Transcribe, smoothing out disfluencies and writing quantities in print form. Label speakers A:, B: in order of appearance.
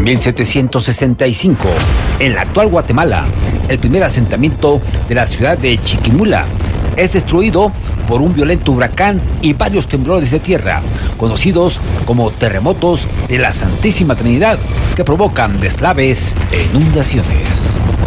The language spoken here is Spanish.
A: 1765, en la actual Guatemala, el primer asentamiento de la ciudad de Chiquimula es destruido por un violento huracán y varios temblores de tierra, conocidos como terremotos de la Santísima Trinidad, que provocan deslaves e inundaciones.